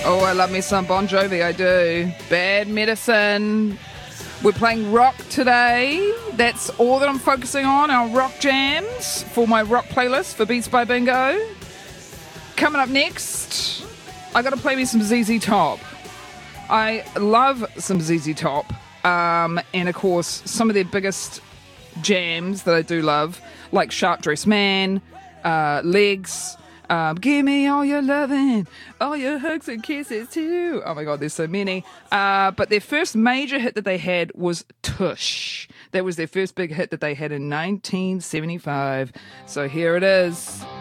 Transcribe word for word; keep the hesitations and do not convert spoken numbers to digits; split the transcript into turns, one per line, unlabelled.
Oh, I love me some Bon Jovi, I do. Bad Medicine. We're playing rock today. That's all that I'm focusing on, our rock jams for my rock playlist for Beats by Bingo. Coming up next, I got to play me some Z Z Top. I love some Z Z Top. Um, and, of course, some of their biggest jams that I do love, like Sharp Dressed Man, uh, Legs, um, Give Me All Your Lovin', All Your Hugs and Kisses too. Oh my God, there's so many. Uh, but their first major hit that they had was Tush. That was their first big hit that they had in nineteen seventy-five. So here it is.